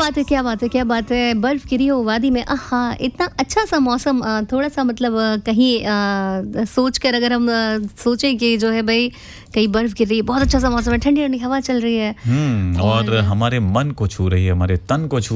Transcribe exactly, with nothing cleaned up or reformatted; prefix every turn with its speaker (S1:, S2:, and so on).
S1: बात है, क्या बात है, क्या बात है। बर्फ गिरी हो वादी में, आहा, इतना अच्छा सा मौसम। थोड़ा सा मतलब कहीं सोच कर अगर हम सोचें कि जो है भाई कहीं बर्फ गिर रही है, बहुत अच्छा सा मौसम है, ठंडी ठंडी हवा चल रही है,
S2: हम्म और, और हमारे मन को छू रही है, हमारे तन को छू